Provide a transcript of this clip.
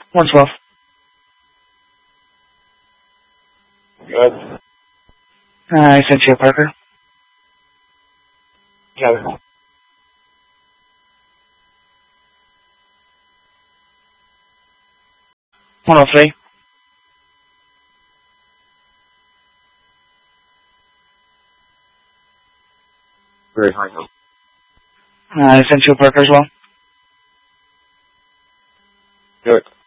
112. Good. I sent you a Parker. Yeah. 103. Very high now. I sent you a Parker as well. Good.